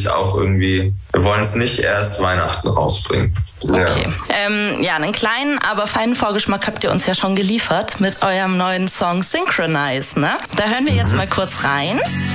natürlich auch irgendwie, wir wollen es nicht erst Weihnachten rausbringen. Okay. Ja, einen kleinen, aber feinen Vorgeschmack habt ihr uns ja schon geliefert mit eurem neuen Song Synchronize, ne? Da hören wir jetzt mal kurz rein.